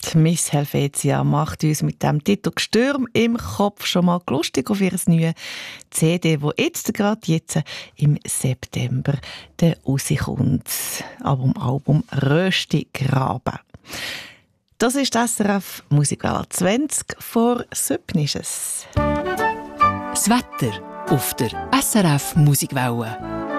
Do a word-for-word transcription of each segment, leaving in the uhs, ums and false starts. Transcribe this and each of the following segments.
Miss Helvetia macht uns mit dem Titel «Gstürm» im Kopf schon mal lustig auf ihr neues C D, das jetzt gerade jetzt im September rauskommt. Album, Album «Rösti Graben». Das ist das S R F Musikwelle zwanzig vor sieben ist es. Das Wetter auf der S R F Musikwelle.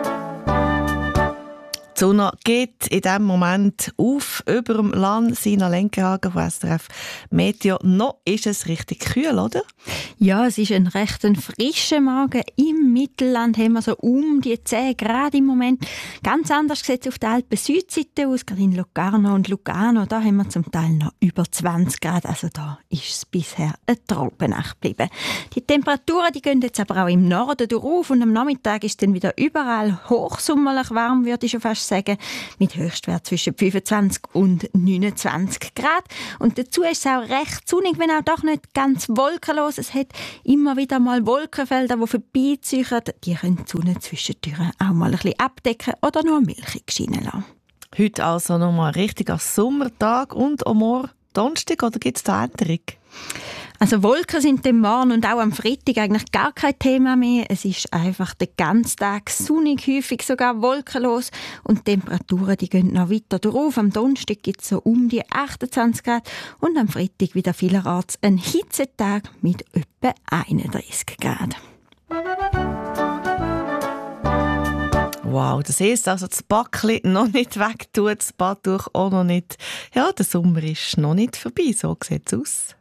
Die Sonne geht in diesem Moment auf über dem Land Sina Lenkenhagen von S R F Meteo. Noch ist es richtig kühl, oder? Ja, es ist ein recht ein frischer Morgen. Im Mittelland haben wir so um die zehn Grad im Moment. Ganz anders sieht es auf der Alpen-Südseite aus, gerade in Locarno und Lugano. Da haben wir zum Teil noch über zwanzig Grad. Also da ist es bisher eine Tropennacht geblieben. Die Temperaturen die gehen jetzt aber auch im Norden durch und am Nachmittag ist es dann wieder überall hochsommerlich warm, würde ich schon fast sagen, mit Höchstwert zwischen fünfundzwanzig und neunundzwanzig Grad. Und dazu ist es auch recht sonnig, wenn auch doch nicht ganz wolkenlos. Es hat immer wieder mal Wolkenfelder, die vorbeiziehen. Die können die Sonne zwischendurch auch mal ein bisschen abdecken oder nur milchig scheinen lassen. Heute also nochmal ein richtiger Sommertag und am Morgen Donnerstag, oder gibt es da Änderung? Also Wolken sind am Morgen und auch am Freitag eigentlich gar kein Thema mehr. Es ist einfach den ganzen Tag sonnig, häufig sogar wolkenlos und die Temperaturen die gehen noch weiter drauf. Am Donnerstag gibt es so um die achtundzwanzig Grad und am Freitag wieder vielerorts ein Hitzetag mit etwa einunddreißig Grad. Wow, das heisst also, das Backli noch nicht wegtun, das Badtuch auch noch nicht. Ja, der Sommer ist noch nicht vorbei, so sieht es aus.